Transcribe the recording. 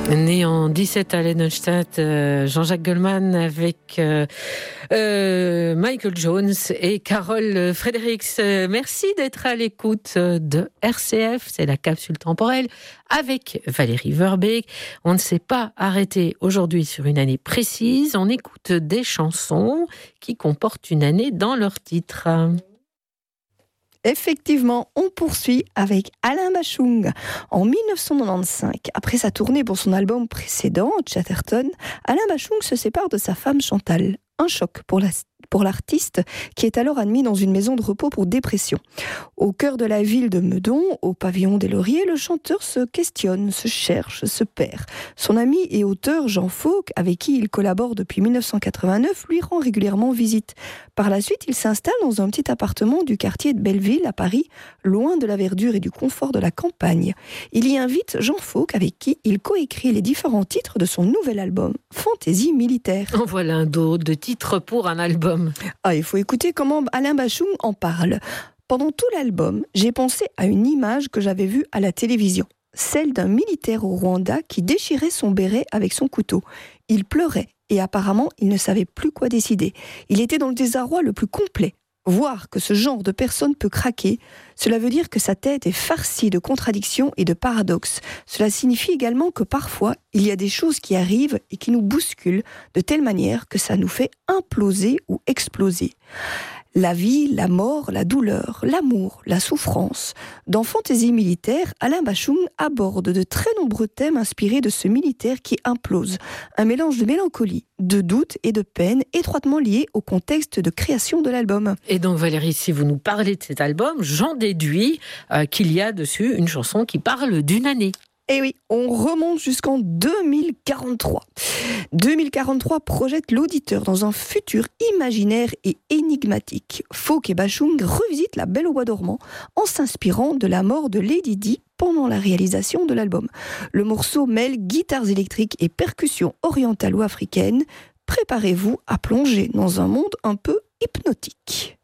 Né en 17 à Lennonstadt, Jean-Jacques Goldman avec Michael Jones et Carole Fredericks. Merci d'être à l'écoute de RCF, c'est la capsule temporelle avec Valérie Verbeek. On ne s'est pas arrêté aujourd'hui sur une année précise, on écoute des chansons qui comportent une année dans leur titre. Effectivement, on poursuit avec Alain Bashung. En 1995, après sa tournée pour son album précédent, Chatterton, Alain Bashung se sépare de sa femme Chantal. Un choc pour l'artiste qui est alors admis dans une maison de repos pour dépression. Au cœur de la ville de Meudon, au pavillon des Lauriers, le chanteur se questionne, se cherche, se perd. Son ami et auteur Jean Fauque, avec qui il collabore depuis 1989, lui rend régulièrement visite. Par la suite, il s'installe dans un petit appartement du quartier de Belleville à Paris, loin de la verdure et du confort de la campagne. Il y invite Jean Fauque, avec qui il coécrit les différents titres de son nouvel album, Fantaisie militaire. En voilà un d'autres de titres pour un album. Il faut écouter comment Alain Bashung en parle. Pendant tout l'album, j'ai pensé à une image que j'avais vue à la télévision. Celle d'un militaire au Rwanda qui déchirait son béret avec son couteau. Il pleurait et apparemment, il ne savait plus quoi décider. Il était dans le désarroi le plus complet. Voir que ce genre de personne peut craquer, cela veut dire que sa tête est farcie de contradictions et de paradoxes. Cela signifie également que parfois, il y a des choses qui arrivent et qui nous bousculent de telle manière que ça nous fait imploser ou exploser. La vie, la mort, la douleur, l'amour, la souffrance. Dans Fantaisie militaire, Alain Bashung aborde de très nombreux thèmes inspirés de ce militaire qui implose. Un mélange de mélancolie, de doute et de peine étroitement liés au contexte de création de l'album. Et donc Valérie, si vous nous parlez de cet album, j'en déduis qu'il y a dessus une chanson qui parle d'une année. Et oui, on remonte jusqu'en 2043. 2043 projette l'auditeur dans un futur imaginaire et énigmatique. Fauque et Bashung revisitent La Belle au bois dormant en s'inspirant de la mort de Lady Di pendant la réalisation de l'album. Le morceau mêle guitares électriques et percussions orientalo-africaines. Préparez-vous à plonger dans un monde un peu hypnotique.